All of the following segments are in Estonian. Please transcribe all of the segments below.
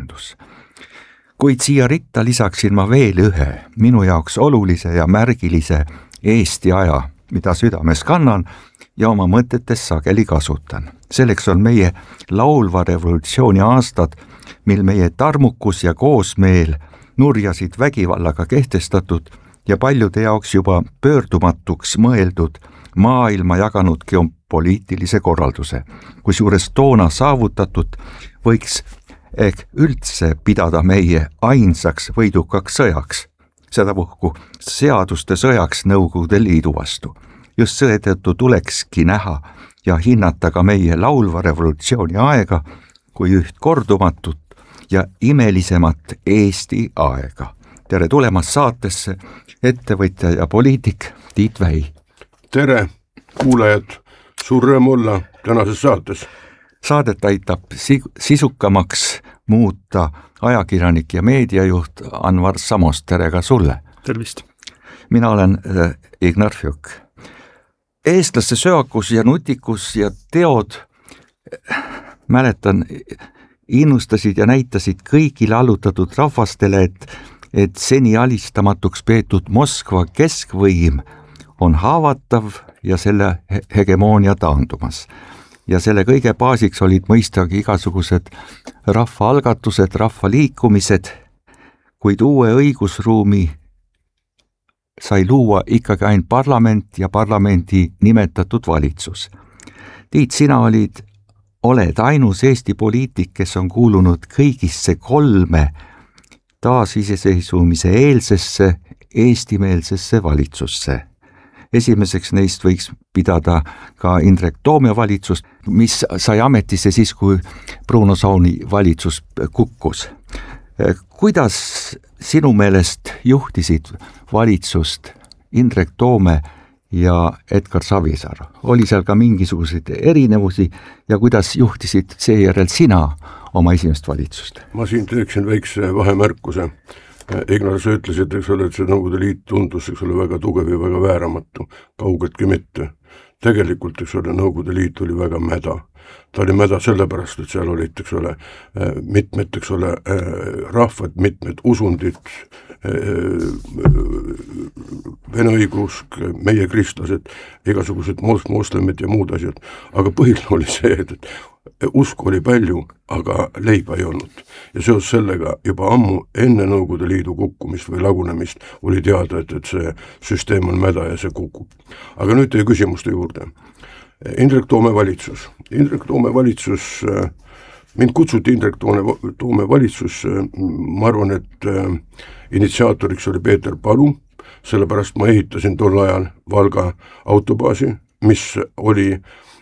lahendus. Kuid siia ritta lisaksin ma veel ühe minu jaoks olulise ja märgilise Eesti aja, mida südames kannan ja oma mõtetes sageli kasutan. Selleks on meie laulva revolutsiooni aastad, mil meie tarmukus ja koosmeel nurjasid vägivallaga kehtestatud ja paljude jaoks juba pöördumatuks mõeldud maailma jaganud geopoliitilise korralduse, kusjuures toona saavutatud võiks ehk üldse pidada meie ainsaks võidukaks sõjaks, sedapuhku seaduste sõjaks Nõukogude Liidu vastu. Just seetõttu tulekski näha ja hinnata ka meie laulva revolutsiooni aega kui üht kordumatut ja imelisemat Eesti aega. Tere tulemast saatesse, ettevõtja ja poliitik Tiit Vähi. Tere, kuulajad, suur rõõm olla tänases saates. Saadet aitab sisukamaks muuta ajakirjanik ja meediajuht Anvar Samos. Tere ka sulle. Tervist. Mina olen Ignar Fjuk. Eestlaste söakus ja nutikus ja teod, mäletan, innustasid ja näitasid kõigile allutatud rahvastele, et seni alistamatuks peetud Moskva keskvõim on haavatav ja selle hegemoonia taandumas. Ja selle kõige baasiks olid mõistagi igasugused rahvaalgatused, rahvaliikumised, kuid uue õigusruumi sai luua ikkagi ainult parlament ja parlamendi nimetatud valitsus. Tiit, sina oled ainus Eesti poliitik, kes on kuulunud kõigisse 3 taasiseseisvumise eelsesse eestimeelsesse valitsusse. Esimeseks neist võiks pidada ka Indrek Toome valitsust, mis sai ametisse siis, kui Bruno Sauni valitsus kukkus. Kuidas sinu meelest juhtisid valitsust Indrek Toome ja Edgar Savisaar? Oli seal ka mingisuguseid erinevusi ja kuidas juhtisid seejärel sina oma esimest valitsust? Ma siin teeksin väikse vahemärkuse. Ignar, sa ütlesid, eks ole, et see Nõukogude Liit tundus, eks ole, väga tugev ja väga vääramatu, kaugetki mitte. Tegelikult, eks ole, Nõukogude Liit oli väga mäda. Ta oli mäda sellepärast, et seal olid, eks ole, mitmed, eks ole, rahvad, mitmed usundid, vene õigeusk, meie kristlased, igasugused moslemid ja muud asjad. Aga põhiline oli see, et usku oli palju, aga leiba ei olnud. Ja seos sellega juba ammu enne Nõukogude Liidu kukkumist või lagunemist oli teada, et see süsteem on mäda ja see kukub. Aga nüüd teie küsimuste juurde. Indrek Toome valitsus. Indrek Toome valitsus, mind kutsuti Indrek Toome valitsus, ma arvan, et initsiaatoriks oli Peeter Palu, sellepärast ma ehitasin tol ajal Valga autobaasi, mis oli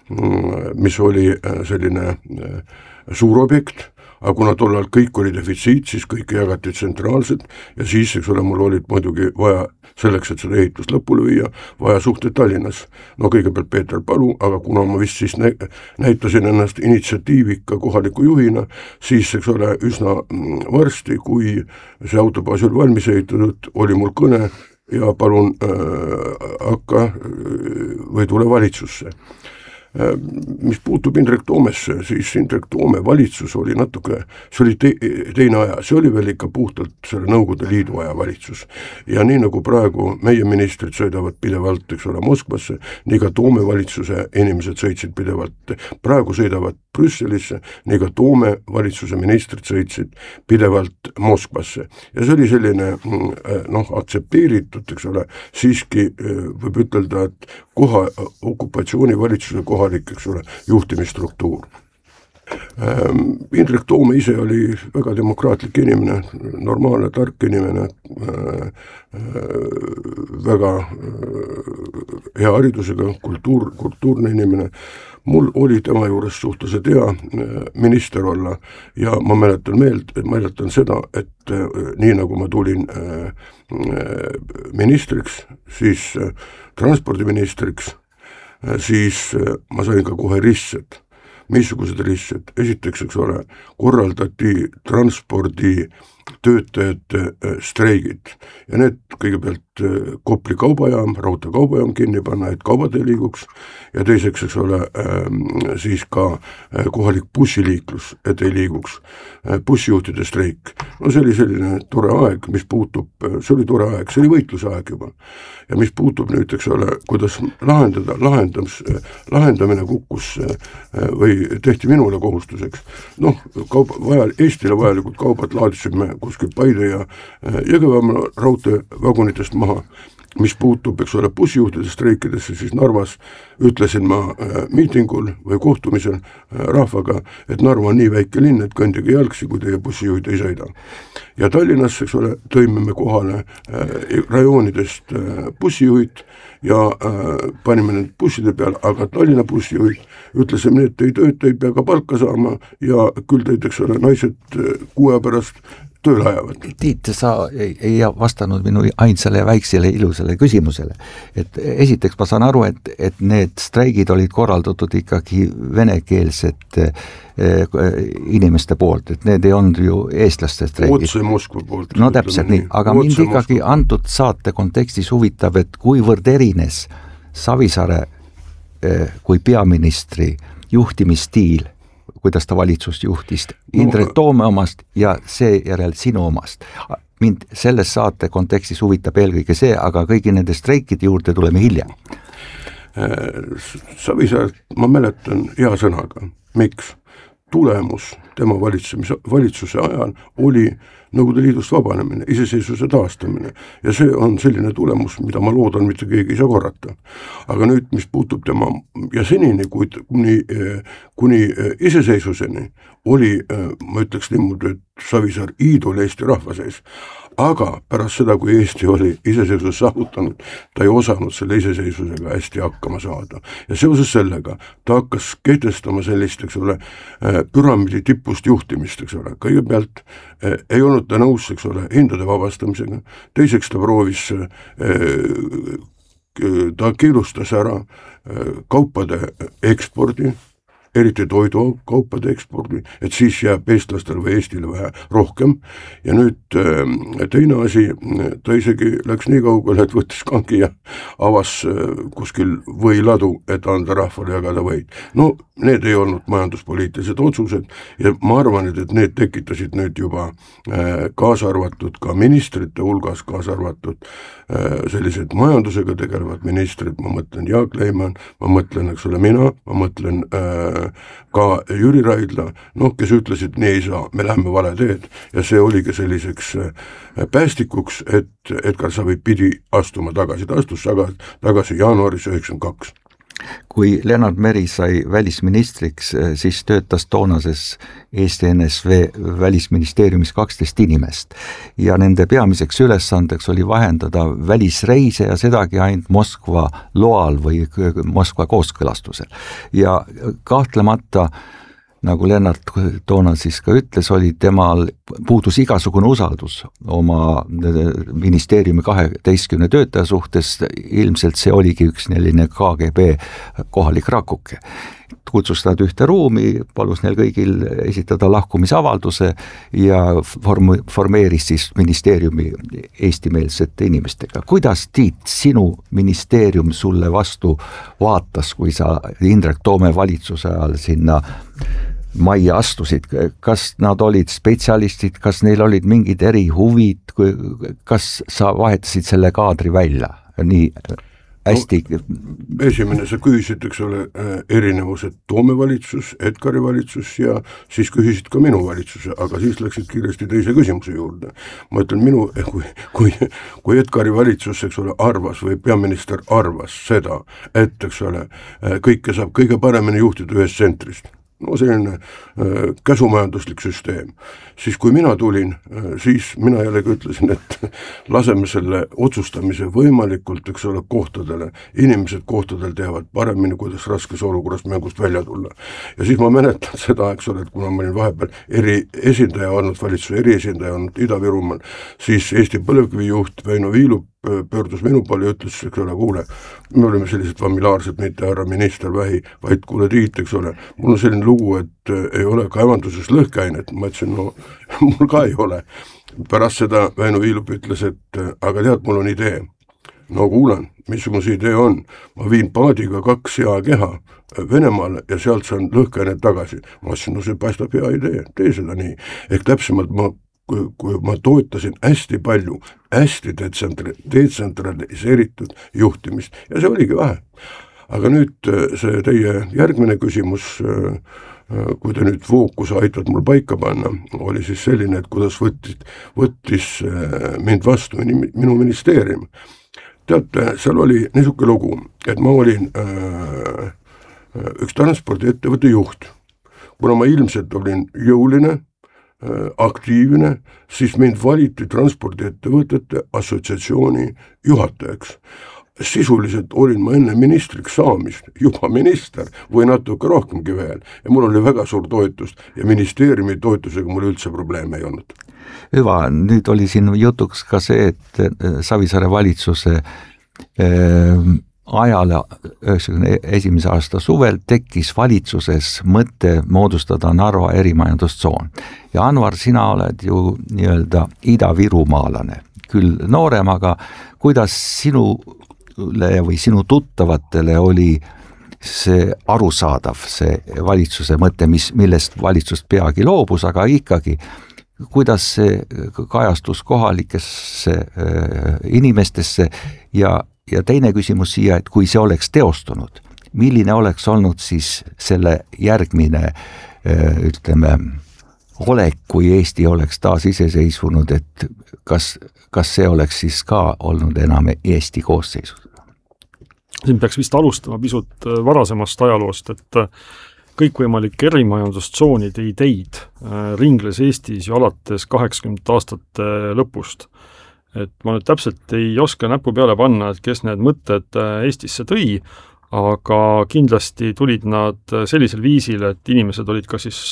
selline suur objekt, aga kuna tollal kõik oli defitsiit, siis kõike jagati tsentraalselt ja siis, eks ole, mul olid muidugi vaja selleks, et seda ehitust lõpule viia, vaja suhted Tallinnas. No kõigepealt Peeter Palu, aga kuna ma vist siis näitasin ennast initsiatiivika kohaliku juhina, siis, eks ole, üsna varsti, kui see autobaas oli valmis ehitatud, oli mul kõne ja palun hakka või tule valitsusse. Mis puutub Indrek Toomesse, siis Indrek Toome valitsus oli natuke, see oli teine aja, see oli veel ikka puhtalt selle Nõukogude Liidu aja valitsus. Ja nii nagu praegu meie ministrid sõidavad pidevalt, eks ole, Moskvasse, nii ka Toome valitsuse inimesed sõitsid pidevalt, praegu sõidavad Brüsselisse, nii ka Toome valitsuse ministrid sõitsid pidevalt Moskvasse. Ja see oli selline, aktsepteeritud, eks ole, siiski võib ütelda, et okupatsioonivalitsuse kohalik, eks ole, juhtimisstruktuur. Indrek Toome ise oli väga demokraatlik inimene, normaalne, tark inimene, väga hea haridusega, kultuurne inimene. Mul oli tema juures suhteliselt hea minister olla ja ma mäletan seda, et nii nagu ma tulin ministriks, siis transpordiministriks, siis ma sain ka kohe ristsed. missugused ristsed, esiteks, eks ole, korraldati transpordi töötajate streigid ja need kõigepealt Kopli kaubajaam, raudtee kaubajaam kinni panna, et kaubad ei liiguks ja teiseks, eks ole, siis ka kohalik bussiliiklus, et ei liiguks, bussijuhtide streik. No see oli selline tore aeg, mis puutub, see oli tore aeg, see oli võitluse aeg juba. Ja mis puutub nüüd, eks ole, kuidas lahendamine kukkus või tehti minule kohustuseks. Noh, Eestile vajalikud kaubad laadisime kuskil Paide ja Jõgevamaa raudteevagunitest maha. Mis puutub, eks ole, bussijuhtide streikidesse, siis Narvas ütlesin ma miitingul või kohtumisel rahvaga, et Narva on nii väike linn, et kõndige jalgsi, kui teie bussijuhid ei sõida. Ja Tallinnas, eks ole, tõime me kohale rajoonidest bussijuhid ja panime need busside peale, aga Tallinna bussijuhid ütlesime, et ei tööta, ei pea ka palka saama ja küll teid, eks ole, naised 6 aja pärast tööle ajavad. Tiit, sa ei vastanud minu ainsale ja väiksele ilusale küsimusele. Et esiteks ma saan aru, et need streigid olid korraldatud ikkagi venekeelsete inimeste poolt, et need ei olnud ju eestlaste streigid. Otse Moskva poolt. No täpselt nii, aga mind ikkagi antud saate kontekstis huvitab, et kuivõrd erines Savisaare kui peaministri juhtimisstiil, kuidas ta valitsust juhtis, Indrek Toome omast ja seejärel sinu omast. Mind selles saate kontekstis huvitab eelkõige see, aga kõigi nende streikide juurde tuleme hiljem. Savisaart ma mäletan hea sõnaga. Miks? Tulemus tema valitsuse ajal oli Nõukogude Liidust vabanemine, iseseisvuse taastamine ja see on selline tulemus, mida ma loodan, mitte keegi ei saa korrata. Aga nüüd, mis puutub tema ja senini, kuni iseseisvuseni oli, ma ütleks niimoodi, et Savisaar iidol Eesti rahva sees. Aga pärast seda, kui Eesti oli iseseisvus saavutanud, ta ei osanud selle iseseisvusega hästi hakkama saada. Ja seoses sellega ta hakkas kehtestama sellist, eks ole, püramiidi tipust juhtimist, eks ole. Kõigepealt ei olnud ta nõus, eks ole, hindade vabastamisega. Teiseks ta proovis, ta keelustas ära kaupade ekspordi, eriti toidukaupade ekspordi, et siis jääb eestlastele või Eestile vähe rohkem. Ja nüüd teine asi, ta isegi läks nii kaugele, et võttis kangi ja avas kuskil võiladu, et anda rahvale jagada võid. No need ei olnud majanduspoliitilised otsused ja ma arvan, et need tekitasid nüüd juba kaasa arvatud ka ministrite hulgas, kaasa arvatud sellised majandusega tegelevad ministrid, ma mõtlen Jaak Leiman, ma mõtlen, eks ole, mina, ma mõtlen ka Jüri Raidla, kes ütlesid, nii ei saa, me läheme vale teed ja see oligi selliseks päästikuks, et Edgar Savi pidi astuma tagasi, ta astus tagasi jaanuaris 1992. Kui Lennart Meri sai välisministriks, siis töötas toonases Eesti NSV välisministeeriumis 12 inimest ja nende peamiseks ülesandeks oli vahendada välisreise ja sedagi ainult Moskva loal või Moskva kooskõlastusel. Ja kahtlemata, nagu Lennart toona siis ka ütles, oli temal puudus igasugune usaldus oma ministeeriumi 12 töötaja suhtes, ilmselt see oligi üks selline KGB kohalik rakuke. Kutsus nad ühte ruumi, palus neil kõigil esitada lahkumisavalduse ja formeeris siis ministeeriumi eestimeelsete inimestega. Kuidas, Tiit, sinu ministeerium sulle vastu vaatas, kui sa Indrek Toome valitsuse ajal sinna majja astusid, kas nad olid spetsialistid, kas neil olid mingid erihuvid, kas sa vahetasid selle kaadri välja nii hästi? Esimene sa küsisid, eks ole, erinevused Toome valitsus, Edgari valitsus ja siis küsisid ka minu valitsuse, aga siis läksid kiiresti teise küsimuse juurde. Ma ütlen, kui Edgari valitsus, eks ole, arvas või peaminister arvas seda, et, eks ole, kõike saab kõige paremini juhtida ühest tsentrist. No selline käsumajanduslik süsteem. Siis kui mina tulin, siis mina jällegi ütlesin, et laseme selle otsustamise võimalikult, eks ole, kohtadele. Inimesed kohtadel teavad paremini, kuidas raskes olukorras mängust välja tulla. Ja siis ma mäletan seda, eks ole, et kuna ma olin vahepeal valitsuse eriesindaja olnud Ida-Virumaal, siis Eesti Põlevkivi juht Väino Viilup pöördus minu poole ja ütles, eks ole, kuule, me oleme sellised familiaarsed, mitte härra minister Vähi, vaid kuule Tiit, eks ole, mul on selline lugu, et ei ole kaevanduses lõhkeainet, ma ütlesin, no mul ka ei ole. Pärast seda Väino Viilup ütles, et aga tead, mul on idee. No kuulan, missugune see idee on, ma viin paadiga 2 seakeha Venemaale ja sealt saan lõhkeainet tagasi. Ma ütlesin, no see paistab hea idee, tee seda nii. Ehk täpsemalt kui ma toetasin hästi palju, hästi detsentraliseeritud juhtimist ja see oligi vähe. Aga nüüd see teie järgmine küsimus, kui te nüüd fookuse aitad mul paika panna, oli siis selline, et kuidas võttis mind vastu minu ministeerium. Teate, seal oli niisugune lugu, et ma olin üks transpordiettevõtte juht. Kuna ma ilmselt olin jõuline, aktiivne, siis mind valiti transpordiettevõtete assotsiatsiooni juhatajaks. Sisuliselt olin ma enne ministriks saamist juba minister või natuke rohkemgi veel ja mul oli väga suur toetust ja ministeeriumi toetusega mul üldse probleeme ei olnud. Hüva, nüüd oli siin jutuks ka see, et Savisaare valitsuse ajal 91. aasta suvel tekkis valitsuses mõte moodustada Narva erimajandustsoon. Ja Anvar, sina oled ju nii-öelda Ida-Virumaalane, küll noorem, aga kuidas sinule või sinu tuttavatele oli see arusaadav, see valitsuse mõte, millest valitsust peagi loobus, aga ikkagi kuidas see kajastus kohalikesse inimestesse ja teine küsimus siia, et kui see oleks teostunud, milline oleks olnud siis selle järgmine, ütleme, olek, kui Eesti oleks taas iseseisvunud, et kas see oleks siis ka olnud enam Eesti koosseisus? Siin peaks vist alustama pisut varasemast ajaloost, et kõikvõimalike erimajandustsoonide ideid ringles Eestis ju alates 80 aastate lõpust. Et ma nüüd täpselt ei oska näpu peale panna, et kes need mõtted Eestisse tõi, aga kindlasti tulid nad sellisel viisil, et inimesed olid ka siis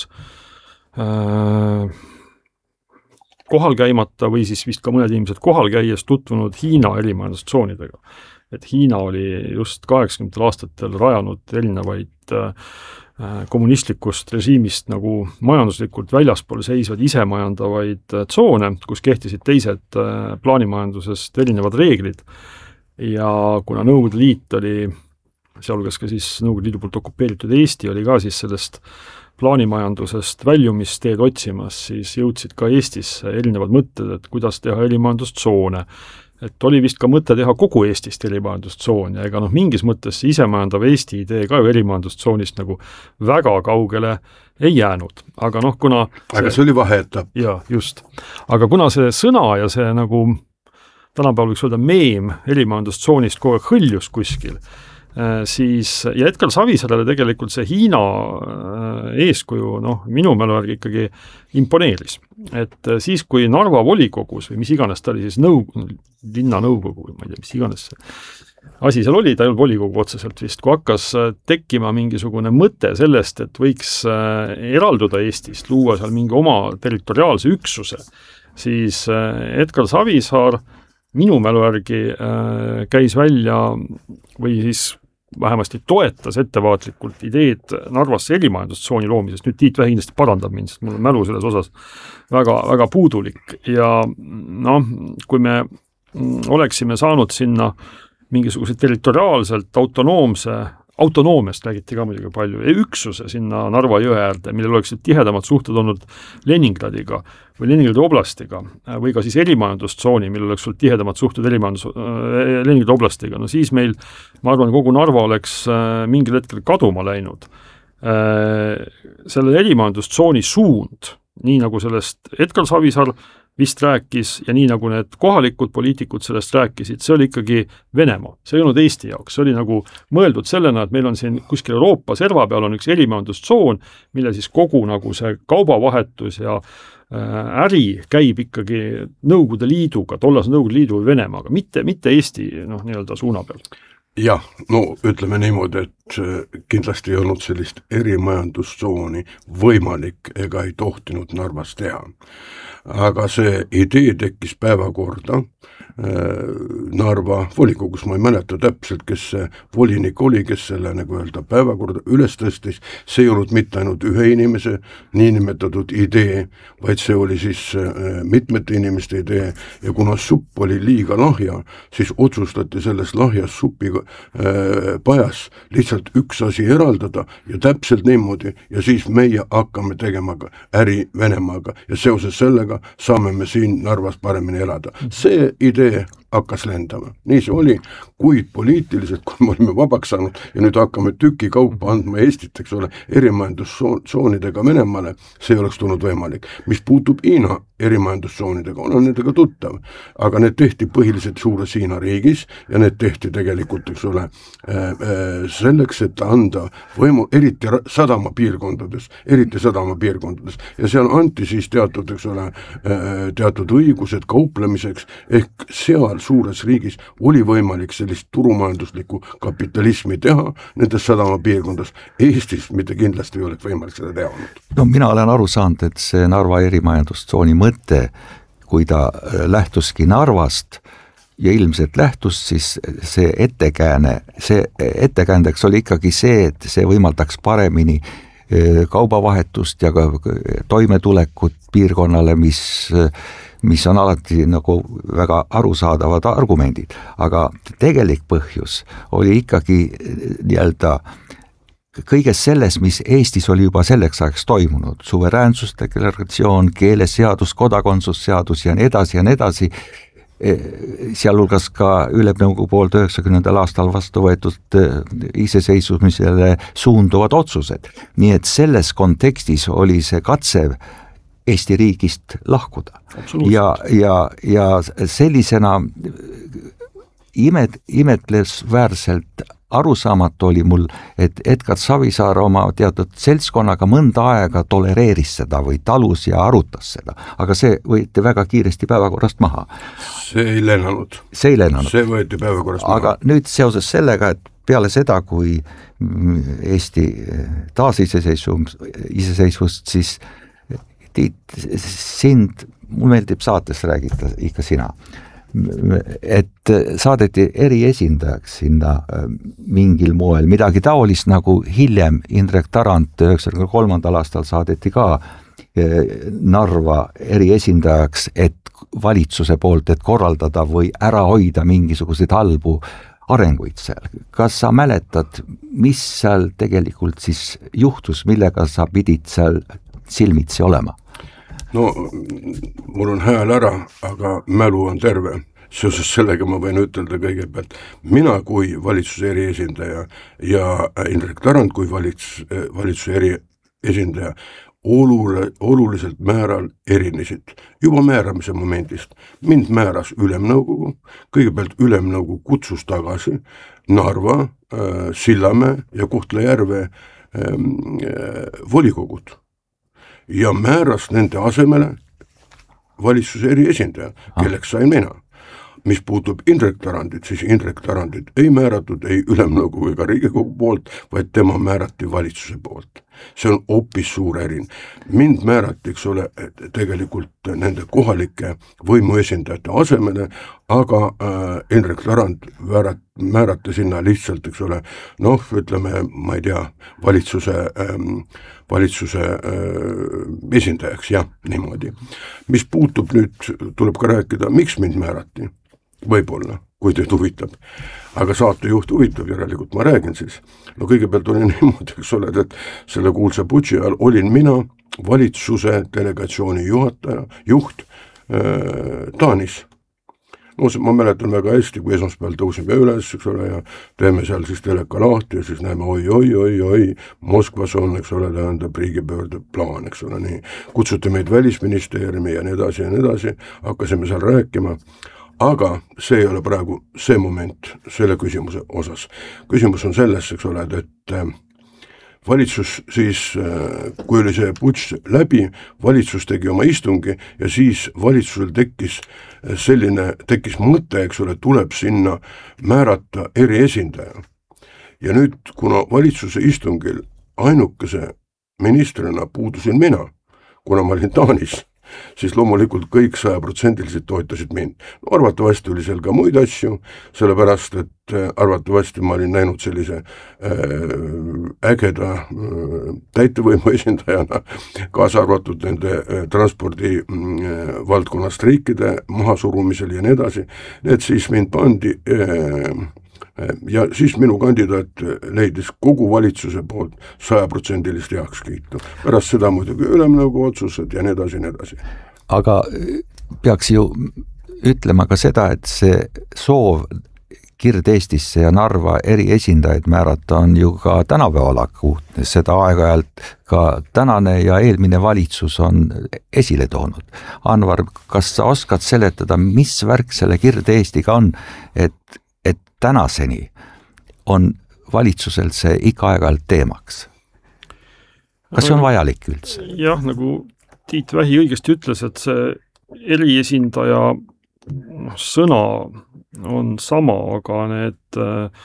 kohal käimata või siis vist ka mõned inimesed kohal käies tutvunud Hiina erimajandustsoonidega. Et Hiina oli just 80 aastatel rajanud erinevaid kommunistlikust režiimist nagu majanduslikult väljaspool seisvad isemajandavaid tsoone, kus kehtisid teised plaanimajandusest erinevad reeglid. Ja kuna Nõukogude Liit oli, sealhulgas ka siis Nõukogude Liidu poolt okupeeritud Eesti, oli ka siis sellest plaanimajandusest väljumisteed otsimas, siis jõudsid ka Eestisse erinevad mõtted, et kuidas teha erimajandustsoone. Et oli vist ka mõte teha kogu Eestist erimajandustsoon ja ega mingis mõttes see isemajandav Eesti idee ka ju erimajandustsoonist nagu väga kaugele ei jäänud. Aga kuna aga see oli vaheetapp. Jaa, just. Aga kuna see sõna ja see nagu tänapäeval võiks öelda meem erimajandustsoonist kogu aeg hõljus kuskil, siis ja Edgar Savisaarele tegelikult see Hiina eeskuju, minu mälu järgi ikkagi imponeeris. Et siis, kui Narva volikogus või mis iganes ta oli siis linnanõukogu või ma ei tea, mis iganes asi seal oli, ta ei olnud volikogu otseselt vist, kui hakkas tekkima mingisugune mõte sellest, et võiks eralduda Eestist, luua seal mingi oma territoriaalse üksuse, siis Edgar Savisaar minu mälu järgi käis välja või siis vähemasti toetas ettevaatlikult ideed Narvasse erimajandustsooni loomisest. Nüüd Tiit Vähi kindlasti parandab mind, sest mul on mälu selles osas väga, väga puudulik. Ja kui me oleksime saanud sinna mingisuguse territoriaalselt autonoomiast räägiti ka muidugi palju, üksuse sinna Narva jõe äärde, millel oleksid tihedamad suhted olnud Leningradiga või Leningradi oblastiga või ka siis erimajandustsooni, millel oleks olnud tihedamad suhted Leningradi oblastiga. Siis meil, ma arvan, kogu Narva oleks mingil hetkel kaduma läinud. Selle erimajandustsooni suund, nii nagu sellest Edgar Savisaar vist rääkis ja nii nagu need kohalikud poliitikud sellest rääkisid, see oli ikkagi Venemaa, see ei olnud Eesti jaoks, see oli nagu mõeldud sellena, et meil on siin kuskil Euroopa serva peal on üks erimajandustsoon, mille siis kogu nagu see kaubavahetus ja äri käib ikkagi Nõukogude Liiduga, tollase Nõukogude Liidu või Venemaaga, mitte Eesti nii-öelda suuna peal. jah, no ütleme niimoodi, et kindlasti ei olnud sellist erimajandustsooni võimalik ega ei tohtinud Narvas teha. Aga see idee tekkis päevakorda Narva volikogus, ma ei mäleta täpselt, kes see volinik oli, kes selle nagu öelda päevakorda üles tõstis, see ei olnud mitte ainult ühe inimese niinimetatud idee, vaid see oli siis mitmete inimeste idee ja kuna supp oli liiga lahja, siis otsustati selles lahjas supi pajas lihtsalt üks asi eraldada ja täpselt niimoodi ja siis meie hakkame tegema äri Venemaaga ja seoses sellega saame me siin Narvas paremini elada. See idee hakkas lendama. Nii see oli, kuid poliitiliselt, kui me olime vabaks saanud ja nüüd hakkame tüki kaupa andma Eestit, eks ole, erimajandustsoonidega Venemaale, see oleks tulnud võimalik. Mis puutub Hiina erimajandustsoonidega, olen nendega tuttav, aga need tehti põhiliselt suures Hiina riigis ja need tehti tegelikult, eks ole, selleks, et anda võimu, eriti sadamapiirkondades ja seal anti siis teatud, eks ole, teatud õigused kauplemiseks, ehk seal suures riigis oli võimalik sellist turumajanduslikku kapitalismi teha nendes sadamapiirkondas. Eestis mitte kindlasti ei oleks võimalik seda teha olnud. No mina olen aru saanud, et see Narva erimajandustsooni mõte, kui ta lähtuski Narvast ja ilmselt lähtus, siis see ettekäändeks oli ikkagi see, et see võimaldaks paremini kaubavahetust ja ka toimetulekut piirkonnale, mis on alati nagu väga arusaadavad argumendid, aga tegelik põhjus oli ikkagi nii-öelda kõiges selles, mis Eestis oli juba selleks ajaks toimunud, suveräänsusdeklaratsioon, keeleseadus, kodakondsusseadus ja nii edasi, sealhulgas ka Ülemnõukogu poolt 90. aastal vastu võetud iseseisvumisele suunduvad otsused. Nii et selles kontekstis oli see katse Eesti riigist lahkuda. Ja sellisena imetlesväärselt arusaamatu oli mul, et Edgar Savisaar oma teatud seltskonnaga mõnda aega tolereeris seda või talus ja arutas seda, aga see võeti väga kiiresti päevakorrast maha. See ei lennanud. See võeti päevakorrast maha. Aga nüüd seoses sellega, et peale seda, kui Eesti taasiseseisvust, siis Tiit, mul meeldib saates räägida ikka sina, et saadeti eriesindajaks sinna mingil moel, midagi taolist nagu hiljem Indrek Tarand 93. aastal saadeti ka Narva eriesindajaks, et valitsuse poolt, et korraldada või ära hoida mingisuguseid halbu arenguid seal. Kas sa mäletad, mis seal tegelikult siis juhtus, millega sa pidid seal silmitsi olema? No, mul on hääl ära, aga mälu on terve. Seoses sellega ma võin ütelda kõigepealt, mina kui valitsuse eriesindaja ja Indrek Tarand kui valitsuse eriesindaja oluliselt määral erinesid. Juba määramise momendist. Mind määras Ülemnõukogu, kõigepealt Ülemnõukogu kutsus tagasi Narva, Sillamäe ja Kohtla-Järve volikogud ja määras nende asemele valitsuse eriesindaja, kelleks sain mina. Mis puutub Indrek Tarandit, siis Indrek Tarandit ei määratud ei Ülemnõukogu ega Riigikogu poolt, vaid tema määrati valitsuse poolt. See on hoopis suur erin. Mind määrati, eks ole, tegelikult nende kohalike võimuesindajate asemele, aga Indrek Tarand määrati sinna lihtsalt, eks ole, ütleme, ma ei tea, valitsuse esindajaks, jah, niimoodi. Mis puutub nüüd, tuleb ka rääkida, miks mind määrati? Võib-olla, kui teid huvitab. Aga saatejuht huvitab, järelikult ma räägin siis. No kõigepealt oli niimoodi, eks ole, et selle kuulsa Butši ajal olin mina valitsuse delegatsiooni juht Taanis. No ma mäletan väga hästi, kui esmaspäeval tõusime üles, eks ole, ja teeme seal siis teleka lahti ja siis näeme oi, Moskvas on, eks ole, tähendab riigipöörde plaan, eks ole, nii. Kutsuti meid välisministeeriumi ja nii edasi, hakkasime seal rääkima. Aga see ei ole praegu see moment selle küsimuse osas. Küsimus on selles, eks ole, et valitsus siis, kui oli see putš läbi, valitsus tegi oma istungi ja siis valitsusel tekkis mõte, eks ole, tuleb sinna määrata eriesindaja. Ja nüüd, kuna valitsuse istungil ainukese ministrina puudusin mina, kuna ma olin Taanis, siis loomulikult kõik 100% toetasid mind. No, arvatavasti oli seal ka muid asju, sellepärast, et arvatavasti ma olin näinud sellise ägeda täitevõimu esindajana, kaasa arvatud nende transpordi valdkonna streikide mahasurumisel ja nii edasi, et siis mind pandi ja siis minu kandidaat leidis kogu valitsuse poolt 100% heakskiitu. Pärast seda muidugi ülemnõukogu otsused ja nii edasi. Aga peaks ju ütlema ka seda, et see soov Kirde-Eestisse ja Narva eriesindajaid määrata on ju ka tänapäeval akuutne. Seda aeg-ajalt ka tänane ja eelmine valitsus on esile toonud. Anvar, kas sa oskad seletada, mis värk selle Kirde-Eestiga on, et tänaseni on valitsusel see ikka aeg-ajalt teemaks? Kas see on vajalik üldse? Jah, nagu Tiit Vähi õigesti ütles, et see eriesindaja sõna on sama, aga need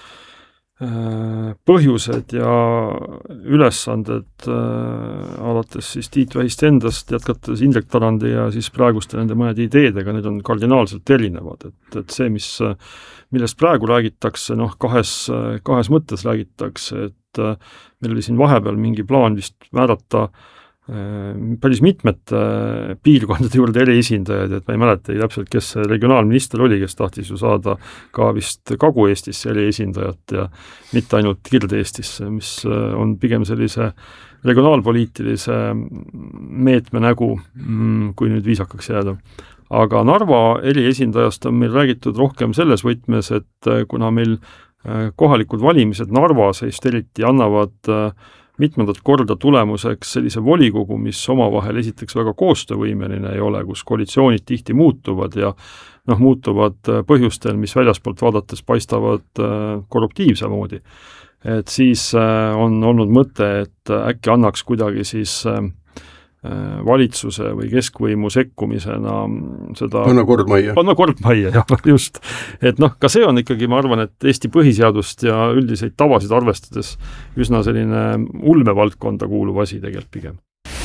põhjused ja ülesanded alates siis Tiit Vähist endast, jätkates Indrek Tarandi ja siis praeguste nende mõnede ideedega, need on kardinaalselt erinevad, et see, millest praegu räägitakse, kahes mõttes räägitakse, et meil oli siin vahepeal mingi plaan vist määrata päris mitmete piirkondade juurde eriesindajaid, et ma ei mäleta täpselt, kes see regionaalminister oli, kes tahtis ju saada ka vist Kagu-Eestisse eriesindajat ja mitte ainult Kirde-Eestisse, mis on pigem sellise regionaalpoliitilise meetme nägu, kui nüüd viisakaks jääda. Aga Narva eriesindajast on meil räägitud rohkem selles võtmes, et kuna meil kohalikud valimised Narvas just eriti annavad mitmendat korda tulemuseks sellise volikogu, mis omavahel esiteks väga koostöövõimeline ei ole, kus koalitsioonid tihti muutuvad ja muutuvad põhjustel, mis väljaspoolt vaadates paistavad korruptiivse moodi. Et siis on olnud mõte, et äkki annaks kuidagi siis valitsuse või keskvõimu sekkumisena seda panna kord majja, jah, just. Et ka see on ikkagi, ma arvan, et Eesti põhiseadust ja üldiseid tavasid arvestades üsna selline ulmevaldkonda kuuluv asi tegelikult pigem.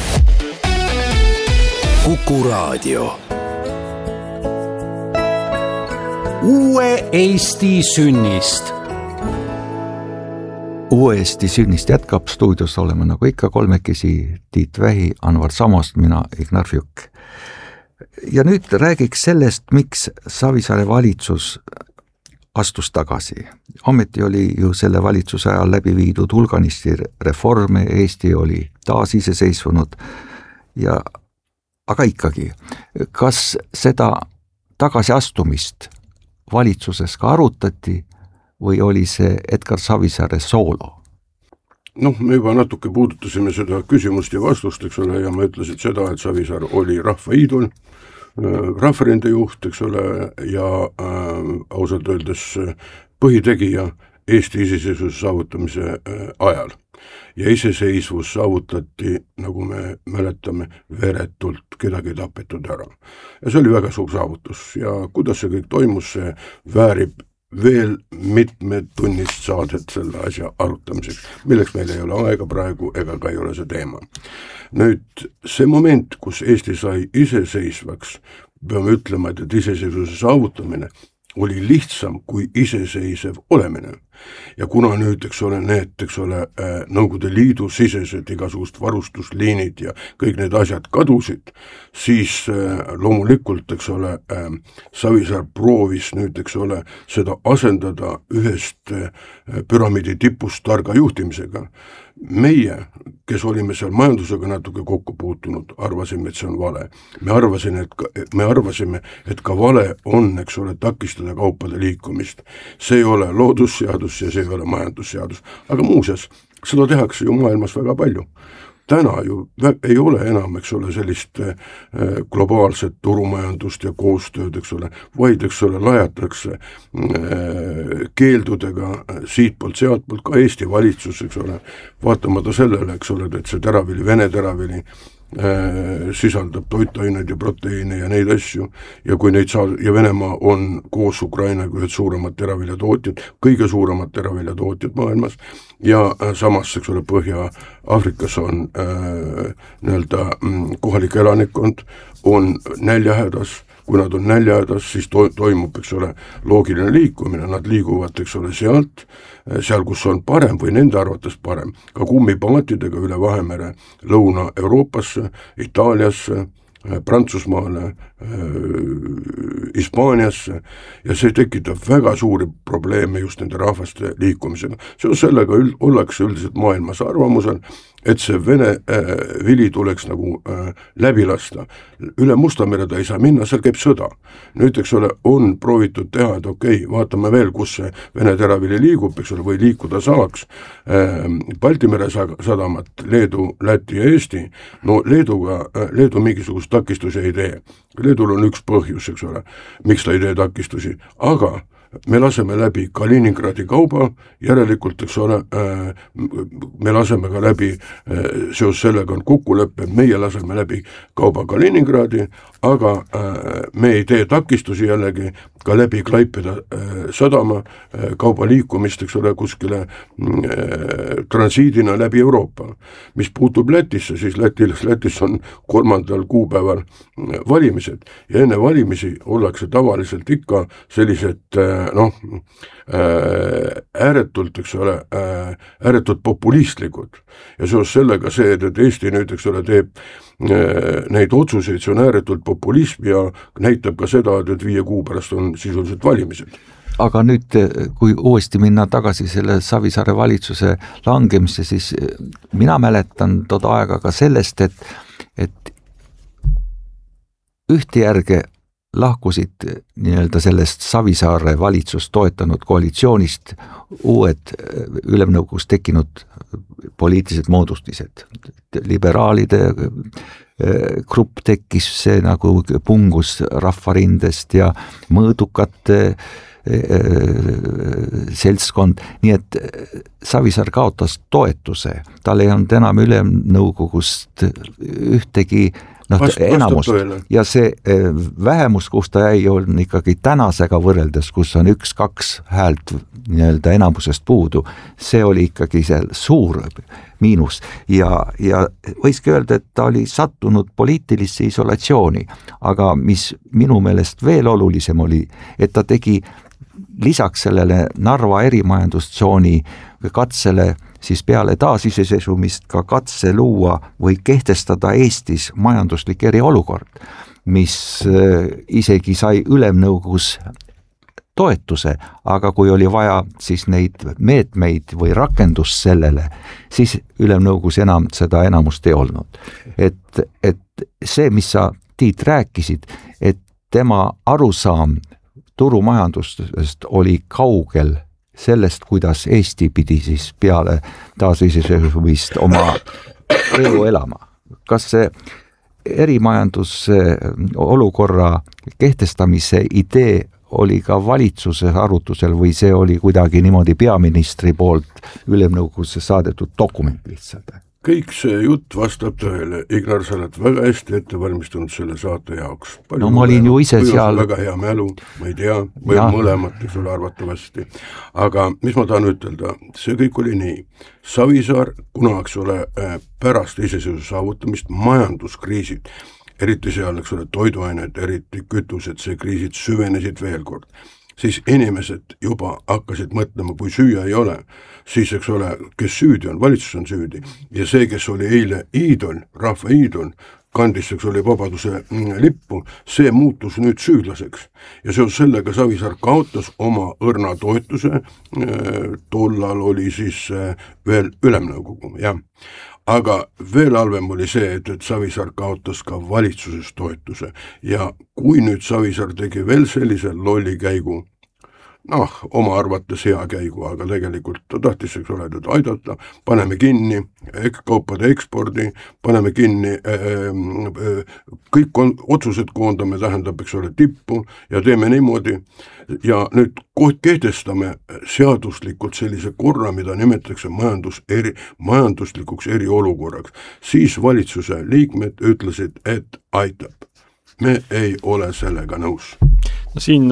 Kuku Raadio. Uue Eesti sünnist. Uue Eesti sünnist jätkab, stuudios oleme nagu ikka kolmekesi, Tiit Vähi, Anvar Samost, mina, Ignar Fjuk. Ja nüüd räägiks sellest, miks Savisaare valitsus astus tagasi. Ometi oli ju selle valitsuse ajal läbi viidud hulganisti reforme, Eesti oli taas iseseisvunud aga ikkagi, kas seda tagasiastumist valitsuses ka arutati või oli see Edgar Savisaare soolo? Me juba natuke puudutasime seda küsimust ja vastust, eks ole, ja ma ütlesin seda, et Savisaar oli rahvaiidol, rahvarinde juht, eks ole, ja ausalt öeldes põhitegija Eesti iseseisvuse saavutamise ajal. Ja iseseisvus saavutati, nagu me mäletame, veretult, kedagi tapetud ära. Ja see oli väga suur saavutus ja kuidas see kõik toimus, see väärib veel mitmed tunnist saadet selle asja arutamiseks, milleks meil ei ole aega praegu ega ka ei ole see teema. Nüüd see moment, kus Eesti sai iseseisvaks, peame ütlema, et iseseisvuse saavutamine oli lihtsam kui iseseisev olemine. Ja kuna nüüd, eks ole, Nõukogude Liidu sisesed igasugust varustusliinid ja kõik need asjad kadusid, siis loomulikult, eks ole, Savisaar proovis nüüd, eks ole, seda asendada ühest püramiidi tipust targa juhtimisega. Meie, kes olime seal majandusega natuke kokku puutunud, arvasime, et see on vale. Me arvasime, et ka vale on, eks ole, takistada kaupade liikumist. See ei ole loodusseadus ja see ei ole majandusseadus. Aga muuseas, seda tehakse ju maailmas väga palju. täna ju ei ole enam, eks ole, sellist globaalset turumajandust ja koostööd, eks ole, vaid, eks ole, lajatakse keeldudega siitpoolt, sealtpoolt, ka Eesti valitsus, eks ole, vaatamata sellele, eks ole, et see teravili, Vene teravili sisaldab toitaineid ja proteiine ja neid asju ja kui neid ja Venemaa on koos Ukrainaga ühed suuremad teraviljatootjad, kõige suuremad teraviljatootjad maailmas ja samas, eks ole, Põhja-Aafrikas on nii-öelda kohalik elanikkond on näljahädas, kui nad on näljahädas, siis toimub, eks ole, loogiline liikumine, nad liiguvad, eks ole, seal, kus on parem või nende arvates parem, ka kummipaatidega üle Vahemere Lõuna-Euroopasse, Itaaliasse, Prantsusmaale, Hispaaniasse ja see tekitab väga suuri probleeme just nende rahvaste liikumisega. Seos sellega ollakse üldiselt maailmas arvamusel, et see Vene vili tuleks nagu läbi lasta. Üle Mustamere ta ei saa minna, seal käib sõda. Nüüd, eks ole, on proovitud teha, et okei, vaatame veel, kus see Vene teravili liigub, eks ole, või liikuda saaks. Baltimere sadamat, Leedu, Läti ja Eesti, no Leedu mingisugust takistusi ei tee. Leedul on üks põhjus, eks ole, miks ta ei tee takistusi, aga me laseme läbi Kaliningradi kauba, järelikult, eks ole, me laseme ka läbi, seos sellega on kokkulepe, meie laseme läbi kauba Kaliningradi, aga me ei tee takistusi jällegi ka läbi Klaipeda sadama kauba liikumist, eks ole, kuskile transiidina läbi Euroopa. Mis puutub Lätisse, siis Lätis on 3. kuupäeval valimised ja enne valimisi ollakse tavaliselt ikka sellised ääretult, eks ole, ääretult populistlikud ja seos sellega see, et Eesti nüüd, eks ole, teeb neid otsuseid, see on ääretult populism ja näitab ka seda, et 5 kuu pärast on sisuliselt valimised. Aga nüüd, kui uuesti minna tagasi selle Savisaare valitsuse langemisse, siis mina mäletan toda aega ka sellest, et ühte järge lahkusid nii-öelda sellest Savisaare valitsust toetanud koalitsioonist uued ülemnõukogus tekkinud poliitilised moodustised. Liberaalide grupp tekkis, see nagu pungus rahvarindest ja mõõdukate seltskond, nii et Savisaar kaotas toetuse, tal ei olnud enam ülemnõukogust ühtegi enamust ja see vähemus, kus ta jäi, on ikkagi tänasega võrreldes, kus on 1-2 häält nii-öelda enamusest puudu, see oli ikkagi seal suur miinus ja võiski öelda, et ta oli sattunud poliitilisse isolatsiooni, aga mis minu meelest veel olulisem oli, et ta tegi lisaks sellele Narva erimajandustsooni katsele siis peale taasiseseisvumist ka katse luua või kehtestada Eestis majanduslik eriolukord, mis isegi sai ülemnõukogus toetuse, aga kui oli vaja siis neid meetmeid või rakendust sellele, siis ülemnõukogus enam seda enamust ei olnud. Et see, mis sa, Tiit, rääkisid, et tema arusaam turumajandusest oli kaugel sellest, kuidas Eesti pidi siis peale taasiseseisvumist oma elu elama. Kas see erimajanduse olukorra kehtestamise idee oli ka valitsuse arutusel või see oli kuidagi niimoodi peaministri poolt ülemnõukogusse saadetud dokument lihtsalt? Kõik see jutt vastab tõele. Ignar, sa oled väga hästi ette valmistunud selle saate jaoks. No ma olin ju ise seal. Väga hea mälu, ma ei tea, või mõlemat, eks ole, arvatavasti. Aga mis ma tahan ütelda, see kõik oli nii. Savisaar, kuna, eks ole, pärast iseseisvuse saavutamist majanduskriisid, eriti seal, eks ole, toiduained, eriti kütused, see kriisid süvenesid veel kord. Siis inimesed juba hakkasid mõtlema, kui süüa ei ole, siis, eks ole, kes süüdi on, valitsus on süüdi. Ja see, kes oli eile iidol, rahva iidol, kandis, eks oli vabaduse lippu, see muutus nüüd süüdlaseks. Ja seos sellega Savisaar kaotas oma õrna toetuse, tollal oli siis veel ülemnõukogu, jah. Aga veel halvem oli see, et Savisaar kaotas ka valitsuses toetuse ja kui nüüd Savisaar tegi veel sellise lolli käigu, oma arvates hea käigu, aga tegelikult ta tahtis, eks ole, teda aidata, paneme kinni kaupade ekspordi, paneme kinni, kõik otsused koondame, tähendab, eks ole, tippu ja teeme niimoodi ja nüüd kehtestame seaduslikult sellise korra, mida nimetatakse majanduslikuks eriolukorraks. Siis valitsuse liikmed ütlesid, et aitab. Me ei ole sellega nõus. Siin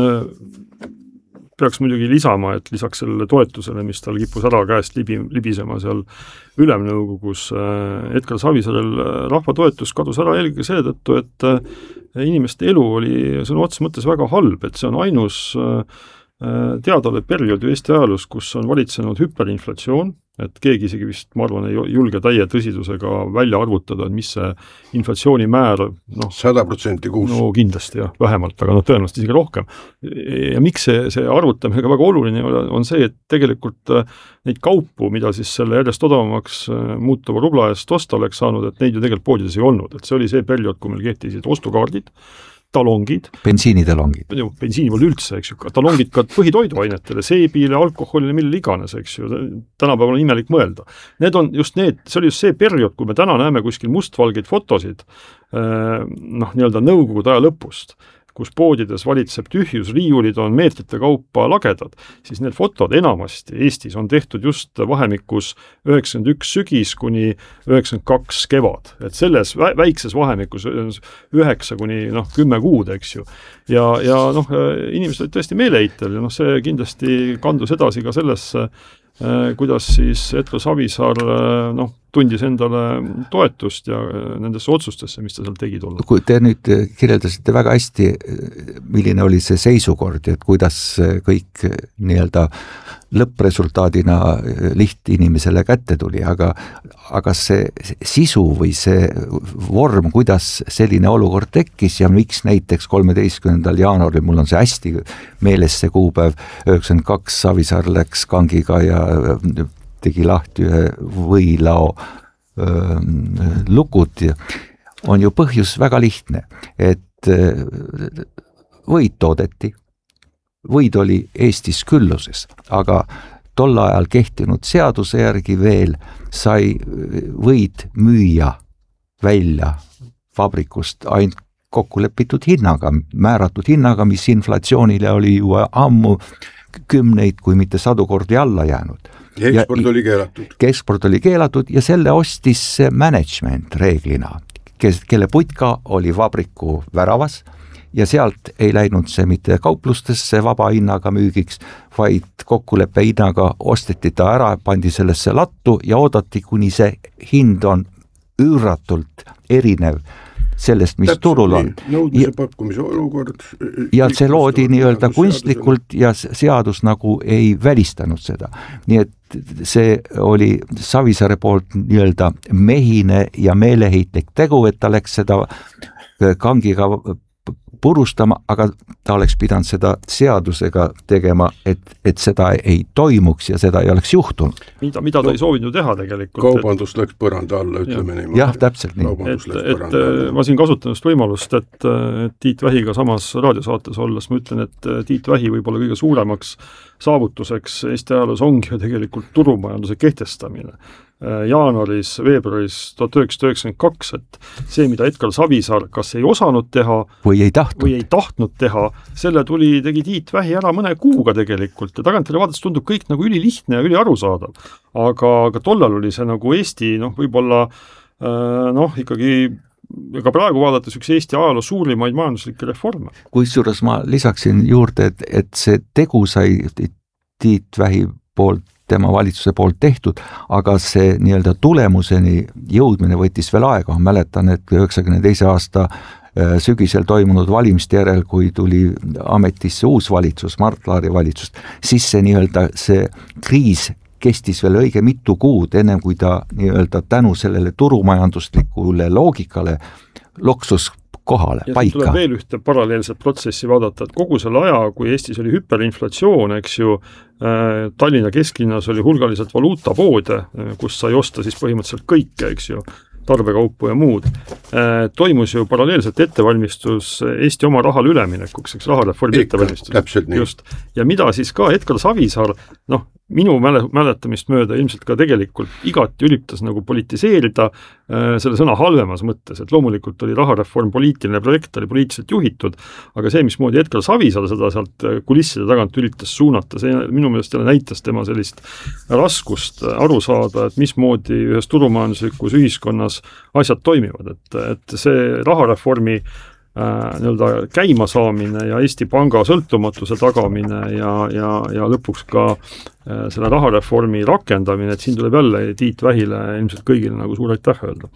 peaks muidugi lisama, et lisaks sellele toetusele, mis tal kippus ära käest libisema seal ülemnõukogus, Edgar Savisaarel rahva toetus kadus ära eelkõige seetõttu, et inimeste elu oli sõna otseses mõttes väga halb, et see on ainus teadaolev periood Eesti ajalus, kus on valitsenud hüperinflatsioon, et keegi isegi vist, ma arvan, ei julge täie tõsidusega välja arvutada, et mis see inflatsioonimäär 100% kuus. No kindlasti jah, vähemalt, aga tõenäoliselt isegi rohkem. Ja miks see arvutamine väga oluline on see, et tegelikult neid kaupu, mida siis selle järjest odavamaks muutuva rubla eest osta oleks saanud, et neid ju tegelikult poodides ei olnud, et see oli see periood, kui meil kehtisid ostukaardid, talongid. Bensiinitalongid. Bensiini pole üldse, eks ju, talongid ka põhitoiduainetele, seebile, alkoholile, mille iganes, eks ju, tänapäeval on imelik mõelda. Need on just see oli just see periood, kui me täna näeme kuskil mustvalgeid fotosid, nii-öelda nõukogude aja lõpust, kus poodides valitseb tühjus, riiulid on meetrite kaupa lagedad, siis need fotod enamasti Eestis on tehtud just vahemikus 91 sügis kuni 92 kevad. Et selles väikses vahemikus 9 kuni 10 kuud, eks ju. Ja inimesed olid tõesti meeleheitel ja see kindlasti kandus edasi ka sellesse, kuidas siis Edgar Savisaar tundis endale toetust ja nendesse otsustesse, mis ta seal tegi tolle. Kui te nüüd kirjeldasite väga hästi, milline oli see seisukord, et kuidas kõik nii-öelda lõppresultaadina lihtinimesele kätte tuli, aga see sisu või see vorm, kuidas selline olukord tekkis ja miks näiteks 13. jaanuaril, mul on see hästi meeles see kuupäev, 92 Savisaar läks kangiga ja tegi lahti ühe võilao lukud, on ju põhjus väga lihtne, et võid toodeti, võid oli Eestis külluses, aga tol ajal kehtinud seaduse järgi veel sai võid müüa välja vabrikust ainult kokkulepitud hinnaga, määratud hinnaga, mis inflatsioonile oli ju ammu 10, kui mitte 100 kordi alla jäänud. Eksport oli keelatud. Eksport oli keelatud ja selle ostis management reeglina, kelle putka oli vabriku väravas ja sealt ei läinud see mitte kauplustesse vaba hinnaga müügiks, vaid kokkuleppe hinnaga osteti ta ära, pandi sellesse lattu ja oodati, kuni see hind on üüratult erinev sellest, mis täpselt turul on. Nõudmise pakkumise olukord. Ja see loodi nii-öelda kunstlikult ja seadus nagu ei välistanud seda. Nii et see oli Savisaare poolt nii-öelda mehine ja meeleheitlik tegu, et ta läks seda kangiga purustama, aga ta oleks pidanud seda seadusega tegema, et seda ei toimuks ja seda ei oleks juhtunud. Mida ta ei soovinud teha tegelikult? Kaubandus läks põranda alla, ütleme niimoodi. Jah, täpselt nii. Ma siin kasutan võimalust, et Tiit Vähiga samas raadiosaates olles ma ütlen, et Tiit Vähi võib-olla kõige suuremaks saavutuseks Eesti ajaloos ongi tegelikult turumajanduse kehtestamine. Jaanuaris, veebruaris 1992, et see, mida Edgar Savisaar kas ei osanud teha või ei tahtnud teha, selle tegi Tiit Vähi ära mõne kuuga tegelikult ja tagantjärele vaadates tundub kõik nagu ülilihtne ja üliarusaadav. Aga tollal oli see nagu Eesti, võib-olla ikkagi ka praegu vaadates üks Eesti ajaloo suurimaid majanduslikke reforme. Kusjuures ma lisaksin juurde, et see tegu sai Tiit Vähi poolt, tema valitsuse poolt tehtud, aga see nii-öelda tulemuseni jõudmine võttis veel aega. Mäletan, et 92. aasta sügisel toimunud valimiste järel, kui tuli ametisse uus valitsus, Mart Laari valitsus, siis see nii-öelda see kriis kestis veel õige mitu kuud, ennem kui ta nii-öelda tänu sellele turumajanduslikule loogikale loksus kohale, ja paika. Tuleb veel ühte paralleelset protsessi vaadata, et kogu selle aja, kui Eestis oli hüperinflatsioon, eks ju, Tallinna kesklinnas oli hulgaliselt valuutapoode, kus sai osta siis põhimõtteliselt kõike, eks ju. tarbekaupu ja muud, toimus ju paralleelselt ettevalmistus Eesti oma rahale üleminekuks, eks rahareformi ettevalmistus. Täpselt nii. Just. Ja mida siis ka Edgar Savisaar, minu mäletamist mööda ilmselt ka tegelikult igati üritas nagu politiseerida selle sõna halvemas mõttes, et loomulikult oli rahareform poliitiline projekt, oli poliitiliselt juhitud, aga see, mismoodi Edgar Savisaar seda sealt kulisside tagant üritas suunata, see minu meelest näitas tema sellist raskust aru saada, et mismoodi ühes turumajanduslikus ühiskonnas asjad toimivad, et see rahareformi nii-öelda käimasaamine ja Eesti Panga sõltumatuse tagamine ja lõpuks ka selle rahareformi rakendamine, et siin tuleb jälle Tiit Vähile ilmselt kõigile nagu suur aitäh öelda.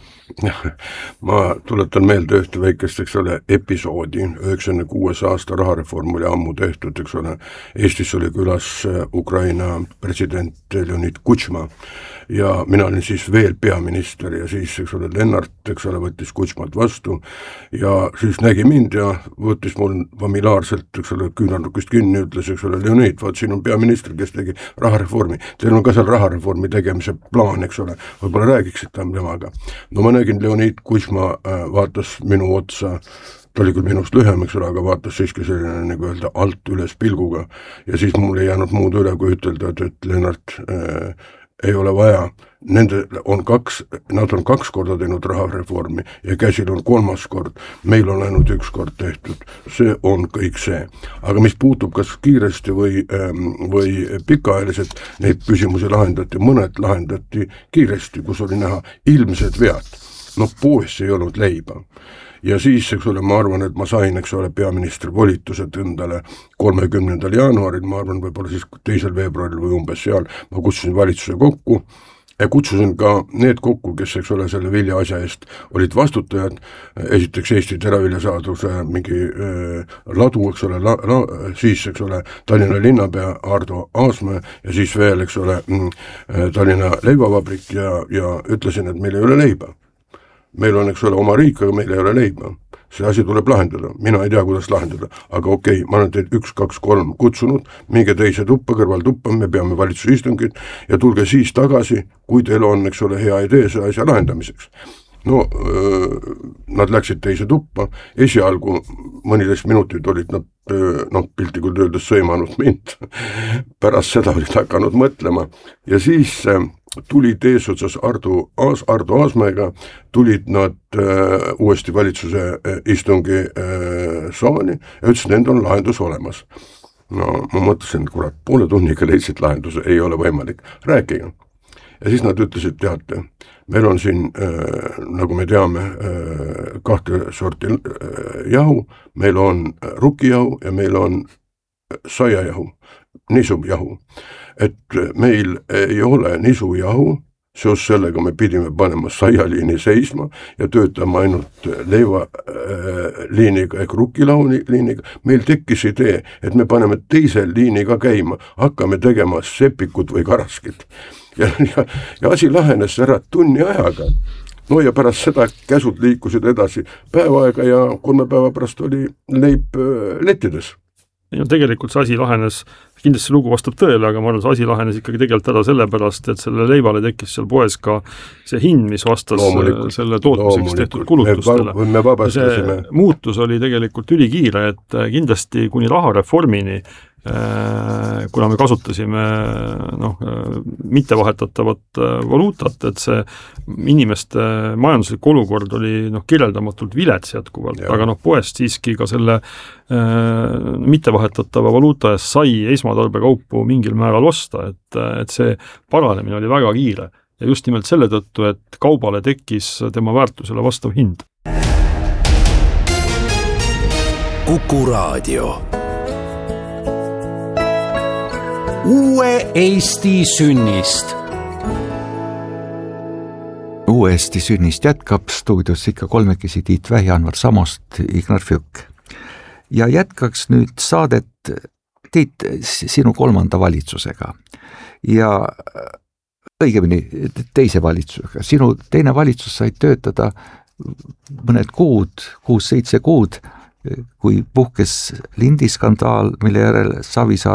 Ma tuletan meelde ühte väikest, eks ole, episoodi. 96 aasta rahareform oli ammu tehtud, eks ole. Eestis oli külas Ukraina president Leonid Kutšma ja mina olin siis veel peaminister ja siis, eks ole, Lennart, eks ole, võttis Kutšmat vastu ja siis nägi mind ja võttis mul familiaarselt, eks ole, küünarnukist kinni, ütles, eks ole, Leonid, vaat siin on peaminister, kes tegi rahareformi. Teil on ka seal rahareformi tegemise plaan, eks ole, võib-olla räägiksid temaga. No ma nägin, Leonid Kutšma vaatas minu otsa, ta oli küll minust lühem, eks ole, aga vaatas siiski selline, nagu öelda, alt üles pilguga ja siis mul ei jäänud muud üle, kui ütelda, et Lennart ei ole vaja. Nad on kaks korda teinud rahareformi ja käsil on 3. kord. Meil on ainult 1 kord tehtud. See on kõik see. Aga mis puutub kas kiiresti või pikaajaliselt, neid küsimusi lahendati, mõned lahendati kiiresti, kus oli näha ilmsed vead. Poes ei olnud leiba. Ja siis, eks ole, ma arvan, et ma sain, eks ole, peaministri volitused endale 30. jaanuaril, ma arvan, võib-olla siis 2. veebruaril või umbes seal, ma kutsusin valitsuse kokku ja kutsusin ka need kokku, kes, eks ole, selle vilja asja eest olid vastutajad, esiteks Eesti teraviljasaaduse mingi ladu, eks ole, siis, eks ole, Tallinna linnapea Ardo Aasmäe ja siis veel, eks ole, Tallinna leivavabrik ja ütlesin, et meil ei ole leiba. Meil on, eks ole, oma riik, aga meil ei ole leiba. See asi tuleb lahendada. Mina ei tea, kuidas lahendada. Aga okei, ma olen teid 1, 2, 3 kutsunud, minge teise tuppa, kõrvaltuppa, me peame valitsuse istungid ja tulge siis tagasi, kui teil on, eks ole, hea idee see asja lahendamiseks. Nad läksid teise tuppa, esialgu mõniteist minutit olid nad, piltlikult öeldes sõimanud mind. Pärast seda olid hakanud mõtlema ja siis tulid eesotsas Ardo Aasmäega, tulid nad uuesti valitsuse istungi saali ja ütlesid, et nende on lahendus olemas. Ma mõtlesin, kurat, poole tunniga leidsid lahenduse, ei ole võimalik. Rääkige. Ja siis nad ütlesid, teate, meil on siin, nagu me teame, 2 sorti jahu, meil on rukijahu ja meil on saiajahu, nisujahu. Et meil ei ole nisujahu, seos sellega me pidime panema saialiini seisma ja töötama ainult leivaliiniga ehk rukilauniga. Meil tekkis idee, et me paneme teise liiniga käima, hakkame tegema sepikut või karaskit. Ja asi lahenes ära tunni ajaga. Ja pärast seda käsud liikusid edasi päev aega ja 3 päeva pärast oli leib lettides. Ja tegelikult see asi lahenes, kindlasti lugu vastab tõele, aga ma arvan, see asi lahenes ikkagi tegelikult ära sellepärast, et selle leivale tekkis seal poes ka see hind, mis vastas selle tootmiseks tehtud kulutustele. See muutus oli tegelikult ülikiire, et kindlasti kuni rahareformini, kuna me kasutasime mittevahetavat valuutat, et see inimeste majanduslik olukord oli kirjeldamatult vilets jätkuvalt, aga poest siiski ka selle mittevahetatava valuuta eest sai esmatarbekaupu mingil määral osta, et see paranemine oli väga kiire ja just nimelt selle tõttu, et kaubale tekkis tema väärtusele vastav hind. Kuku Raadio. Uue Eesti sünnist. Uue Eesti sünnist jätkab stuudios ikka kolmekesi Tiit Vähi, Anvar Samost, Ignar Fjuk. Ja jätkaks nüüd saadet Tiit sinu 3. valitsusega ja õigemini teise valitsusega. Sinu teine valitsus sai töötada mõned kuud, 6-7 kuud, kui puhkes lindiskandaal, mille järel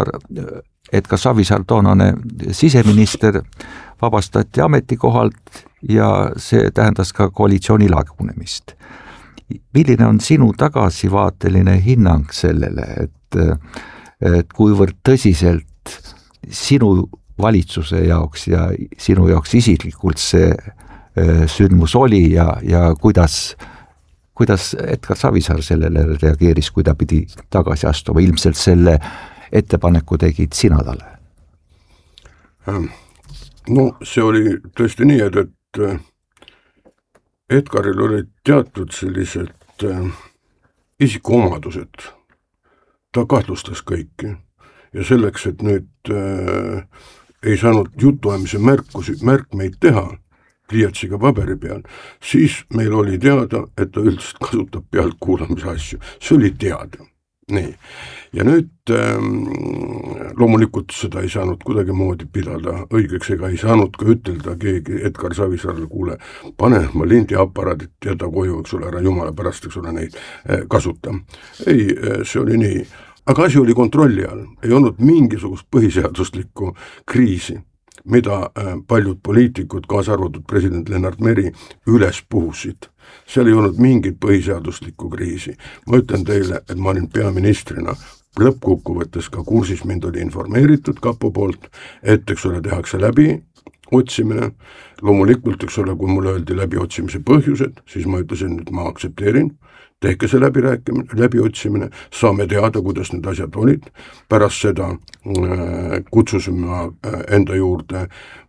Edgar Savisaar, toonane siseminister, vabastati ametikohalt ja see tähendas ka koalitsiooni lagunemist. Milline on sinu tagasivaateline hinnang sellele, et kuivõrd tõsiselt sinu valitsuse jaoks ja sinu jaoks isiklikult see sündmus oli ja kuidas Edgar Savisaar sellele reageeris, kui ta pidi tagasi astuma? Ilmselt selle ettepaneku tegid sina talle. No see oli tõesti nii, et Edgaril olid teatud sellised isikuomadused. Ta kahtlustas kõiki ja selleks, et nüüd ei saanud jutuajamise märkmeid teha pliiatsiga paberi peal, siis meil oli teada, et ta üldiselt kasutab pealtkuulamise asju. See oli teada. Nii. Ja nüüd loomulikult seda ei saanud kuidagi moodi pidada õigeks ega ei saanud ka ütelda keegi Edgar Savisaarle, kuule, pane ma lindiaparaadit ja ta koju, eks ole, ära jumala pärast, eks ole, neid kasuta. Ei, see oli nii. Aga asi oli kontrolli all, ei olnud mingisugust põhiseaduslikku kriisi, mida paljud poliitikud, kaasa arvatud president Lennart Meri, üles puhusid. Seal ei olnud mingit põhiseaduslikku kriisi. Ma ütlen teile, et ma olin peaministrina lõppkokkuvõttes ka kursis, mind oli informeeritud kapo poolt, et eks ole, tehakse läbi otsimine. Loomulikult, eks ole, kui mulle öeldi läbi otsimise põhjused, siis ma ütlesin, et ma aktsepteerin, tehke see läbi otsimine, saame teada, kuidas need asjad olid. Pärast seda kutsusime enda juurde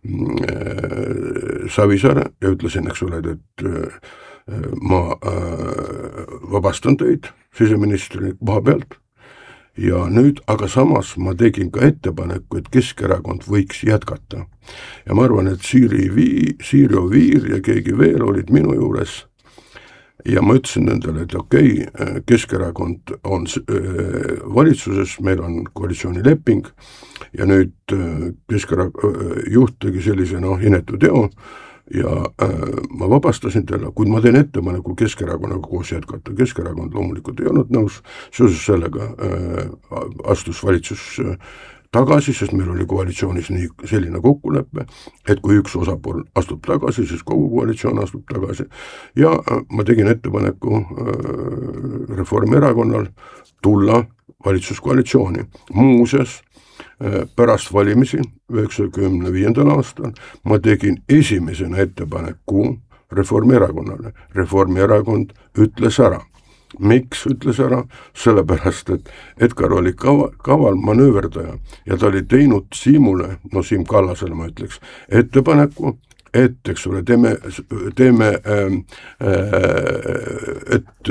Savisaare ja ütlesin, eks ole, et ma vabastan teid siseministri koha pealt ja nüüd, aga samas ma tegin ka ettepaneku, et Keskerakond võiks jätkata. Ja ma arvan, et Siiri Oviir ja keegi veel olid minu juures ja ma ütlesin nendele, et okei, Keskerakond on valitsuses, meil on koalitsioonileping ja nüüd Keskerakond juht tegi sellise inetu teo ja ma vabastasin talle, kuid ma teen ettepaneku Keskerakonnaga koos jätkata. Keskerakond loomulikult ei olnud nõus, seoses sellega astus valitsus tagasi, sest meil oli koalitsioonis selline kokkulepe, et kui üks osapool astub tagasi, siis kogu koalitsioon astub tagasi. Ja ma tegin ettepaneku Reformierakonnal tulla valitsuskoalitsiooni. Muuseas, pärast valimisi 1995. aastal ma tegin esimesena ettepaneku Reformierakonnale. Reformierakond ütles ära. Miks ütles ära? Sellepärast, et Edgar oli kaval manööverdaja ja ta oli teinud Siimule, Siim Kallasele ma ütleks, ettepaneku, et eks ole, teeme et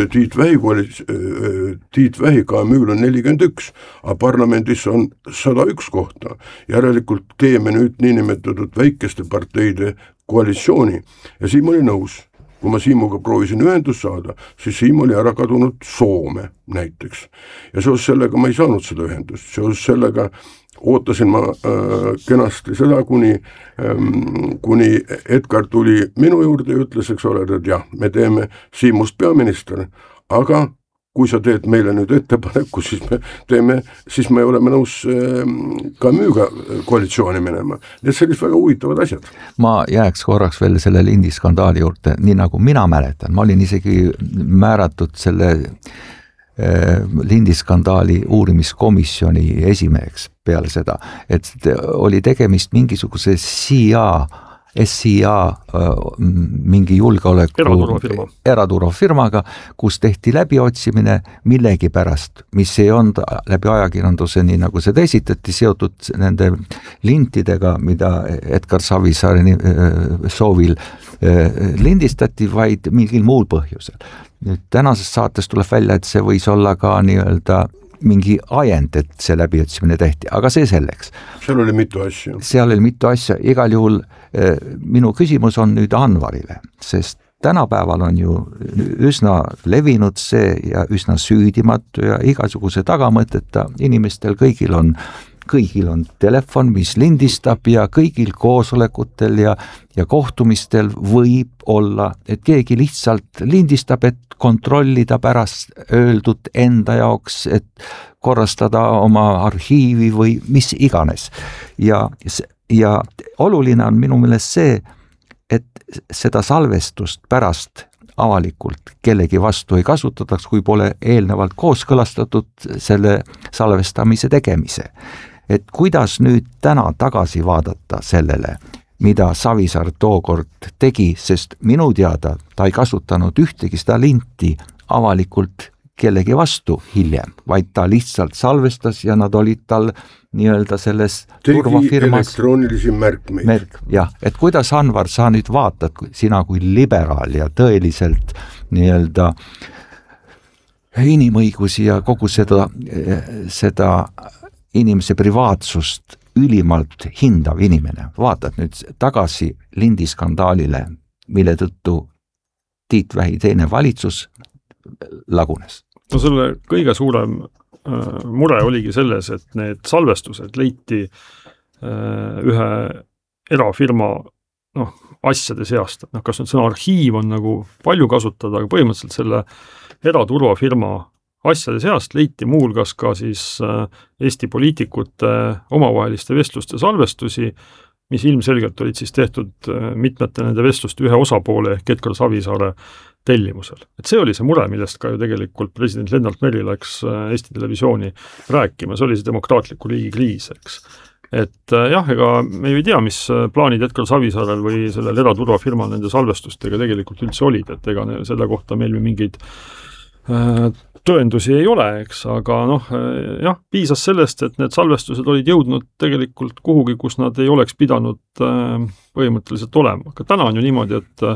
Tiit Vähi KMÜ-l on 41, aga parlamendis on 101 kohta. Järelikult teeme nüüd niinimetatud väikeste parteide koalitsiooni ja Siim oli nõus. Kui ma Siimuga proovisin ühendust saada, siis Siim oli ära kadunud Soome näiteks. Ja seoses sellega ma ei saanud seda ühendust. Seoses sellega ootasin ma kenasti seda, kuni Edgar tuli minu juurde ja ütles, eks ole, et jah, me teeme Siimust peaminister, aga kui sa teed meile nüüd ettepaneku, siis me oleme nõus ka müüga koalitsiooni minema. Need sellised väga huvitavad asjad. Ma jääks korraks veel selle lindiskandaali juurde, nii nagu mina mäletan. Ma olin isegi määratud selle lindiskandaali uurimiskomisjoni esimeheks peale seda, et oli tegemist mingisuguse SCA mingi julgeoleku eraturvafirmaga, kus tehti läbiotsimine millegi pärast, mis ei olnud läbi ajakirjanduse, nii nagu seda esitati, seotud nende lintidega, mida Edgar Savisaari soovil lindistati, vaid mingil muul põhjusel. Nüüd tänases saates tuleb välja, et see võis olla ka nii-öelda mingi ajend, et see läbiotsimine tehti, aga see selleks. Seal oli mitu asja. Igal juhul minu küsimus on nüüd Anvarile, sest tänapäeval on ju üsna levinud see ja üsna süüdimatu ja igasuguse tagamõteta inimestel kõigil on telefon, mis lindistab ja kõigil koosolekutel ja kohtumistel võib olla, et keegi lihtsalt lindistab, et kontrollida pärast öeldud enda jaoks, et korrastada oma arhiivi või mis iganes. Ja oluline on minu meelest see, et seda salvestust pärast avalikult kellegi vastu ei kasutataks, kui pole eelnevalt kooskõlastatud selle salvestamise tegemise. Et kuidas nüüd täna tagasi vaadata sellele, mida Savisaar tookord tegi, sest minu teada ta ei kasutanud ühtegi seda linti avalikult kellegi vastu hiljem, vaid ta lihtsalt salvestas ja nad olid tal nii-öelda selles turvafirmas. Elektroonilisi märkmeid. Jah, et kuidas, Anvar, sa nüüd vaatad, sina kui liberaal ja tõeliselt nii-öelda inimõigusi ja kogu seda inimese privaatsust ülimalt hindav inimene. Vaatad nüüd tagasi lindiskandaalile, mille tõttu Tiit Vähi teine valitsus lagunes. No selle kõige suurem mure oligi selles, et need salvestused leiti ühe erafirma asjade seast. Kas nüüd sõna arhiiv on nagu palju kasutada, aga põhimõtteliselt selle eraturvafirma asjade seast leiti muuhulgas ka siis Eesti poliitikute omavaheliste vestluste salvestusi, mis ilmselgelt olid siis tehtud mitmete nende vestluste ühe osapoole ehk Edgar Savisaare tellimusel. Et see oli see mure, millest ka ju tegelikult president Lennart Meri läks Eesti Televisiooni rääkima, see oli see demokraatliku riigi kriis, eks. Et jah, ega me ei tea, mis plaanid Edgar Savisaarel või sellel eraturvafirmal nende salvestustega tegelikult üldse olid, et ega selle kohta meil mingeid tõendusi ei ole, eks, aga jah, piisas sellest, et need salvestused olid jõudnud tegelikult kuhugi, kus nad ei oleks pidanud põhimõtteliselt olema. Aga täna on ju niimoodi, et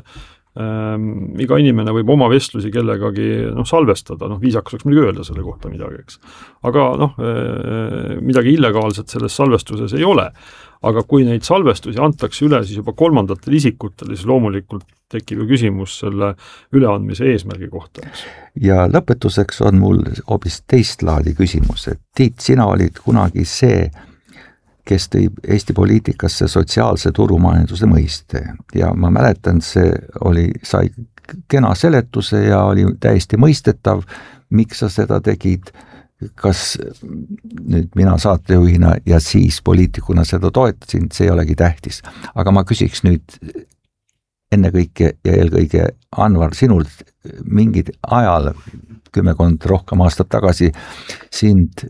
iga inimene võib oma vestlusi kellegagi salvestada, viisakas oleks muidugi öelda selle kohta midagi, eks. Aga midagi illegaalset selles salvestuses ei ole. Aga kui neid salvestusi antakse üle siis juba kolmandatele isikutele, siis loomulikult tekib ju küsimus selle üleandmise eesmärgi kohta. Ja lõpetuseks on mul hoopis teist laadi küsimus, et Tiit, sina olid kunagi see, kes tõi Eesti poliitikasse sotsiaalse turumajanduse mõiste ja ma mäletan, sai kena seletuse ja oli täiesti mõistetav, miks sa seda tegid, kas nüüd mina saatejuhina ja siis poliitikuna seda toetasin, see ei olegi tähtis. Aga ma küsiks nüüd ennekõike ja eelkõige Anvar sinult mingid ajal, 10 rohkem aastat tagasi sind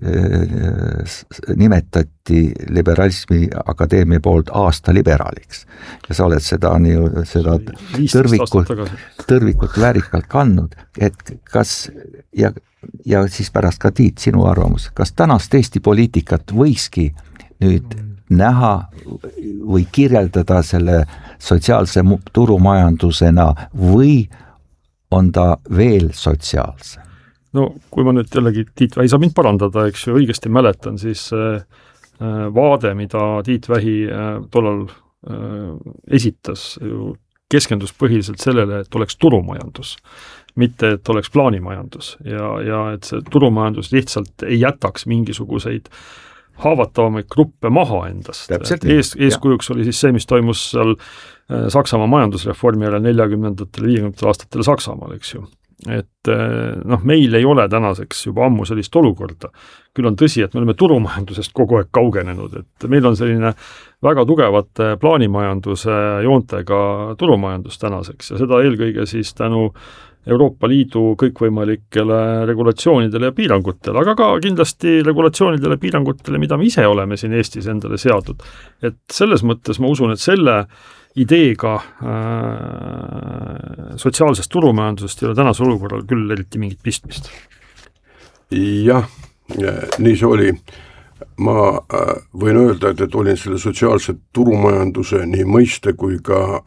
nimetati Liberalismi Akadeemia poolt aasta liberaaliks ja sa oled seda tõrvikut väärikalt kandnud, et kas ja siis pärast ka Tiit, sinu arvamus, kas tänast Eesti poliitikat võikski nüüd näha või kirjeldada selle sotsiaalse turumajandusena või on ta veel sotsiaalse? No kui ma nüüd jällegi Tiit Vähi saab mind parandada, eks ju õigesti mäletan, siis vaade, mida Tiit Vähi tollal esitas, keskendus põhiliselt sellele, et oleks turumajandus, mitte et oleks plaanimajandus ja et see turumajandus lihtsalt ei jätaks mingisuguseid haavatavamaid gruppe maha endast. Eeskujuks oli siis see, mis toimus seal Saksamaa majandusreformi järel 40-ndatel, 50-ndatel aastatel Saksamaal, eks ju. Et meil ei ole tänaseks juba ammu sellist olukorda. Küll on tõsi, et me oleme turumajandusest kogu aeg kaugenenud, et meil on selline väga tugevate plaanimajanduse joontega turumajandus tänaseks ja seda eelkõige siis tänu Euroopa Liidu kõikvõimalikele regulatsioonidele ja piirangutele, aga ka kindlasti regulatsioonidele ja piirangutele, mida me ise oleme siin Eestis endale seadud. Et selles mõttes ma usun, et selle ideega sotsiaalsest turumajandusest ei ole tänase olukorral küll eriti mingit pistmist. Jah, nii see oli. Ma võin öelda, et olin selle sotsiaalse turumajanduse nii mõiste kui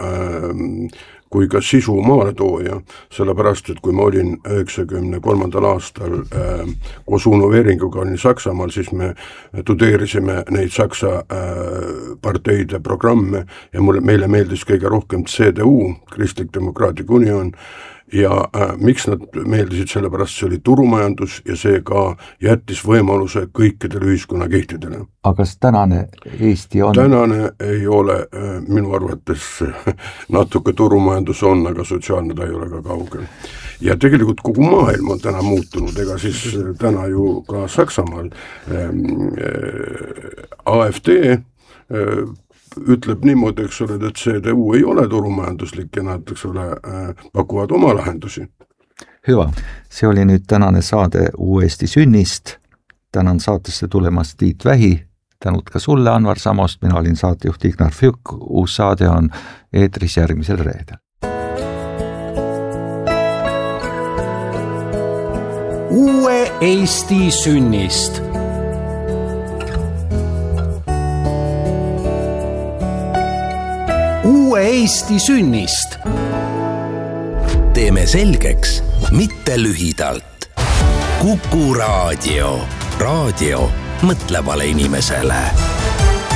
ka sisu maaletooja, sellepärast, et kui ma olin 93. aastal koos Uno Veeringuga olin Saksamaal, siis me tudeerisime neid Saksa parteide programme ja meile meeldis kõige rohkem CDU, Kristlik Demokraatlik Union, ja miks nad meeldisid, sellepärast see oli turumajandus ja see ka jättis võimaluse kõikidele ühiskonnakihtidele. Aga kas tänane Eesti on? Tänane ei ole, minu arvates natuke turumajandus on, aga sotsiaalne ta ei ole ka kaugel. Ja tegelikult kogu maailm on täna muutunud, ega siis täna ju ka Saksamaal AfD ütleb niimoodi, eks ole, et CDU ei ole turumajanduslik ja nad, eks ole, pakuvad oma lahendusi. Hüva, see oli nüüd tänane saade Uue Eesti sünnist. Tänan saatesse tulemast Tiit Vähi, tänud ka sulle, Anvar Samost, mina olin saatejuht Ignar Fjuk, uus saade on eetris järgmisel reedel. Uue Eesti sünnist. Uue Eesti sünnist. Teeme selgeks, mitte lühidalt. Kuku Raadio. Raadio mõtlevale inimesele.